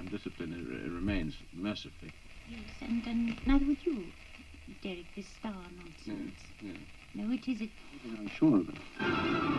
Discipline remains, mercifully. Yes, and neither would you, Derek, this star nonsense. Yes. No, it isn't. I'm sure of it.